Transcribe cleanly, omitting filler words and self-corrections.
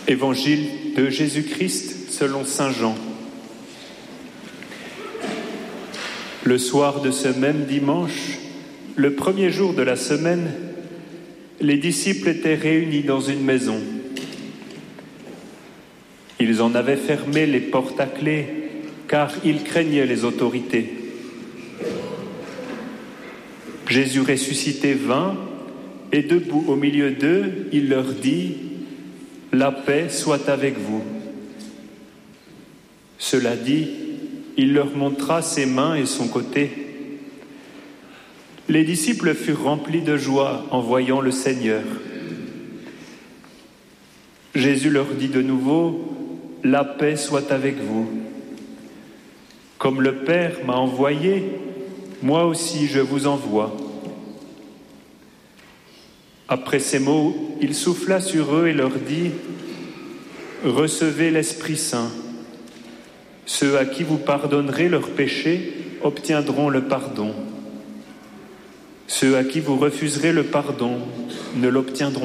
Évangile de Jésus-Christ selon saint Jean. Le soir de ce même dimanche, le premier jour de la semaine, les disciples étaient réunis dans une maison. Ils en avaient fermé les portes à clé, car ils craignaient les autorités. Jésus ressuscité vint, et debout au milieu d'eux, il leur dit « La paix soit avec vous ». Cela dit, il leur montra ses mains et son côté. Les disciples furent remplis de joie en voyant le Seigneur. Jésus leur dit de nouveau « La paix soit avec vous ». Comme le Père m'a envoyé, moi aussi je vous envoie. Après ces mots, il souffla sur eux et leur dit « Recevez l'Esprit Saint. Ceux à qui vous pardonnerez leurs péchés obtiendront le pardon. Ceux à qui vous refuserez le pardon ne l'obtiendront pas. »